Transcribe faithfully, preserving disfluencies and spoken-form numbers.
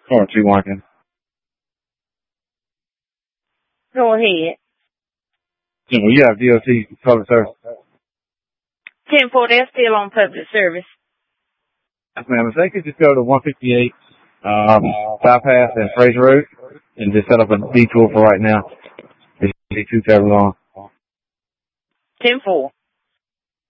Or two Watkins. Go ahead. You know, you have D O T public service. ten four, they're still on public service. Yes, ma'am. If they could just go to one fifty-eight, um, bypass and Fraser Road and just set up a detour for right now. It's too terribly long. ten four.